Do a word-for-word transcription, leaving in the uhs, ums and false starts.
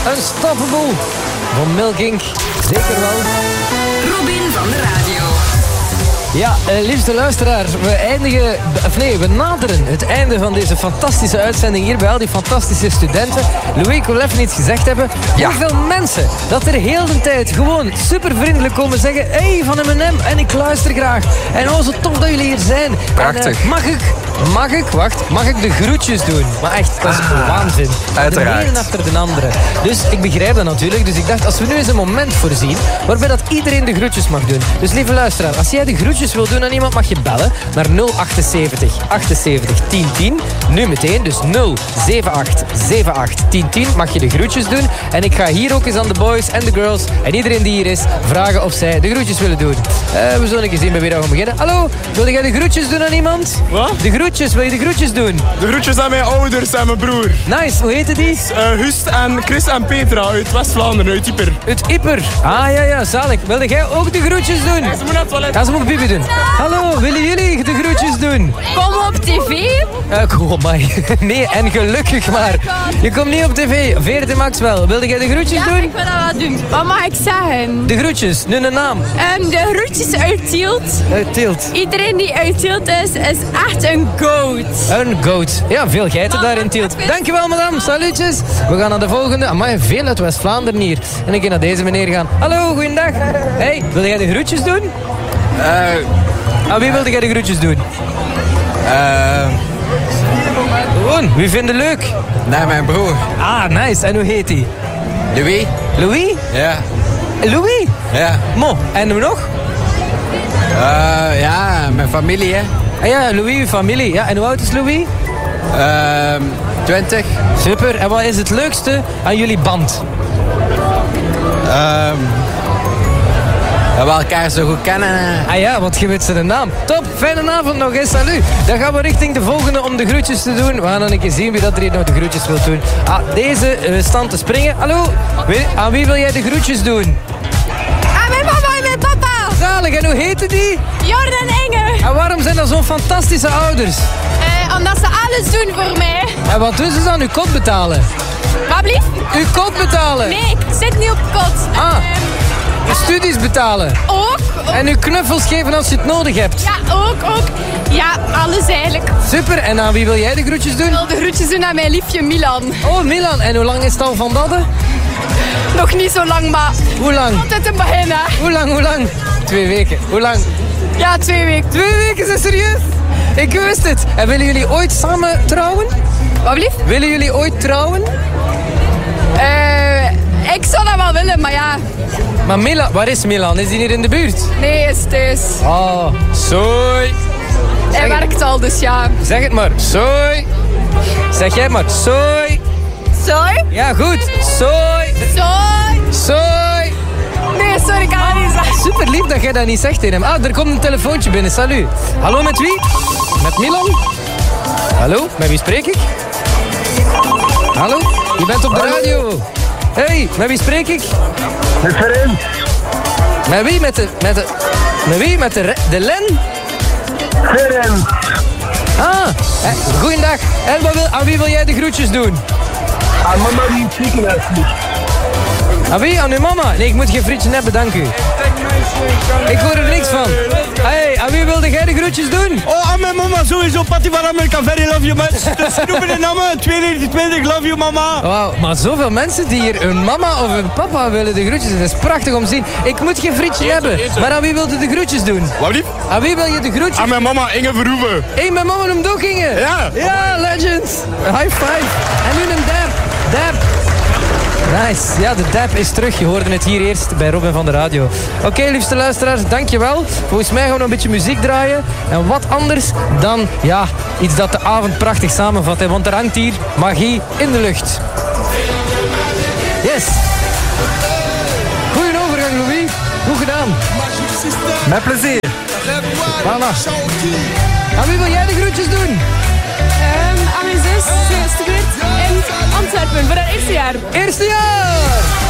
Unstoppable van Milk Inc. Zeker wel. Robin van de radio. Ja, eh, liefste luisteraars, we eindigen, of nee, we naderen het einde van deze fantastische uitzending hier bij al die fantastische studenten. Louis, ik wil even iets gezegd hebben. Ja. Hoeveel mensen dat er heel de tijd gewoon super vriendelijk komen zeggen: hey, van M en M en ik luister graag. En oh, zo tof dat jullie hier zijn. Prachtig. En, uh, mag ik, mag ik, wacht, mag ik de groetjes doen? Maar echt, dat is Ah, waanzin. uiteraard. De ene achter de andere. Dus ik begrijp dat natuurlijk. Dus ik dacht, als we nu eens een moment voorzien waarbij dat iedereen de groetjes mag doen. Dus lieve luisteraar, als jij de groetjes wil doen aan iemand, mag je bellen naar nul achtenzeventig achtenzeventig tien tien. Nu meteen, dus nul zeven acht zeven acht tien tien mag je de groetjes doen. En ik ga hier ook eens aan de boys en de girls en iedereen die hier is vragen of zij de groetjes willen doen. Uh, we zullen eens zien bij wie we gaan beginnen. Hallo, wil jij de groetjes doen aan iemand? Wat? De groetjes, wil je de groetjes doen? De groetjes aan mijn ouders en mijn broer. Nice, hoe heette die? Uh, Hust en Chris en Petra uit West-Vlaanderen, uit Ieper. Het Ieper. Ah ja, ja, zalig. Wilde jij ook de groetjes doen? Ze moeten naar het toilet. Ja, ze moet Bibi doen. Hallo, willen jullie de groetjes doen? Kom op tv. Uh, cool, my. Nee, en gelukkig maar. Je komt niet op tv. Veertien Max wel. Wilde jij de groetjes Ja, doen? ik wil dat wel doen. Wat mag ik zeggen? De groetjes, nu een naam. Um, de groetjes uit Tielt. Uit Tielt. Iedereen die uit Tielt is, is echt een goat. Een goat. Ja, veel geiten daar in Tielt. Dankjewel, madame. Salutjes. We gaan naar de volgende. Amai, veel uit West-Vlaanderen hier. En ik ga naar deze meneer gaan. Hallo, goeiedag. Hey, wil jij de groetjes doen? Uh, Aan wie wilde jij de groetjes doen? uh, Gewoon, wie vindt het leuk? naar mijn broer. Ah, nice. En hoe heet hij? Louis? Louis? Ja. Louis? Ja. Mo. En hoe nog? Uh, ja, mijn familie, hè. Ah ja, Louis, uw familie. Ja, en hoe oud is Louis? Uh, twintig. Super. En wat is het leukste aan jullie band? Um, dat we elkaar zo goed kennen. hè. Ah ja, want je weet zijn naam. Top, fijne avond nog eens, salut. Dan gaan we richting de volgende om de groetjes te doen. We gaan dan een keer zien wie dat er hier nog de groetjes wil doen. Ah, deze uh, staan te springen. Hallo, wie, aan wie wil jij de groetjes doen? Aan mijn mama en mijn papa. Zalig, en hoe heette die? Jordan en Inge. En waarom zijn dat zo'n fantastische ouders? Eh, omdat ze alles doen voor mij. En wat doen ze dan? Uw kot betalen? Wat blieft? Uw kot betalen? Nee, ik zit niet op kot. Ah. Ehm, Uw studies betalen? ook, ook. En uw knuffels geven als je het nodig hebt? Ja, ook, ook. Ja, alles eigenlijk. Super, en aan wie wil jij de groetjes doen? Ik wil de groetjes doen aan mijn liefje Milan. Oh, Milan. En hoe lang is het al van dat? hè? Nog niet zo lang, maar Hoe lang? altijd een begin, hè. Hoe lang, hoe lang? Twee weken. Hoe lang? Ja, twee weken. Twee weken, is dat serieus? Ik wist het. En willen jullie ooit samen trouwen? Wat blieft? Willen jullie ooit trouwen? Eh, ik zou dat wel willen, maar ja. Maar Milan, waar is Milan? Is die hier in de buurt? Nee, is thuis. Oh, sooi. Hij Zeg- werkt al, dus ja. Zeg het maar, sooi. Zeg jij maar, sooi. Sorry? Ja, goed. Sooi. Sorry? Sooi. Nee, sorry, ik kan het niet zeggen. Super lief dat jij dat niet zegt tegen hem. Ah, er komt een telefoontje binnen. Salut. Hallo, met wie? Met Milan? Hallo, met wie spreek ik? Hallo, je bent op de radio. Hey, met wie spreek ik? Met Ferenc. Met wie? Met de... Met de... Met wie? Met de... re- De Len? Ferenc. Ah, eh, goeiedag. En wat wil, aan wie wil jij de groetjes doen? Aan mama die in het ziekenhuis ligt. Aan wie? Aan uw mama? Nee, ik moet geen frietje hebben, dank u. Ik hoor er niks van. Hey, aan wie wilde jij de groetjes doen? Oh, aan mijn mama sowieso. Patty van Amerika, very love you, man. De snoepen de namen, tweeduizend twintig, love you, mama. Wauw, maar zoveel mensen die hier hun mama of hun papa willen de groetjes doen. Dat is prachtig om te zien. Ik moet geen frietje hebben. Maar aan wie wilde de groetjes doen? Wat lief? Aan wie wil je de groetjes? Aan mijn mama, Inge Verhoeven. Hé, mijn mama noemt ook Inge. Ja. Ja, legend. High five. En nu een dab. Dab. Nice. Ja, de dab is terug. Je hoorde het hier eerst bij Robin van de radio. Oké, okay, liefste luisteraars, dankjewel. Volgens mij gaan we nog een beetje muziek draaien. En wat anders dan, ja, iets dat de avond prachtig samenvat. Hè, want er hangt hier magie in de lucht. Yes. Goeie overgang, Louis. Goed gedaan. Met plezier. Voilà. Aan wie wil jij de groetjes doen? Um, aan mijn zus, ze studeert in Antwerpen voor haar eerste jaar. Eerste jaar!